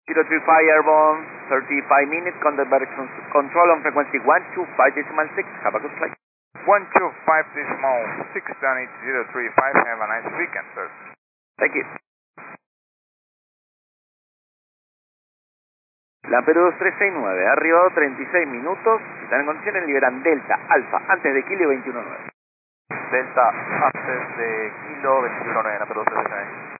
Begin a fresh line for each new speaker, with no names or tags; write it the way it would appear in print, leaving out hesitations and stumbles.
035 Airborne, 35 minutes, contact direction control on frequency 125.6. Have a good flight.
125.6, Danny 035, have a nice weekend, sir.
Thank you. La Perú 2369, ha arribado 36 minutos, están en condiciones, liberan Delta, Alfa, antes de Kilo 21.9.
Delta, antes de Kilo 21.9, la Perú 369.